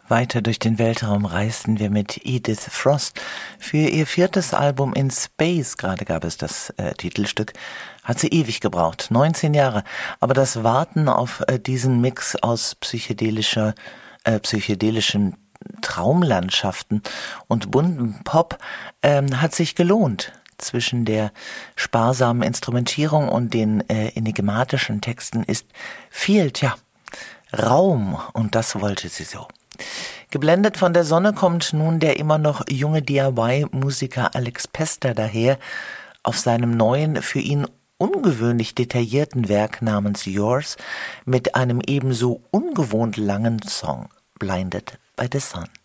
Weiter durch den Weltraum reisten wir mit Edith Frost. Für ihr 4. Album In Space, gerade gab es das Titelstück, hat sie ewig gebraucht, 19 Jahre. Aber das Warten auf diesen Mix aus psychedelischen Traumlandschaften und bunten Pop hat sich gelohnt. Zwischen der sparsamen Instrumentierung und den enigmatischen Texten ist viel, Raum, und das wollte sie so. Geblendet von der Sonne kommt nun der immer noch junge DIY-Musiker Alex Pester daher auf seinem neuen, für ihn ungewöhnlich detaillierten Werk namens Yours mit einem ebenso ungewohnt langen Song Blinded by the Sun.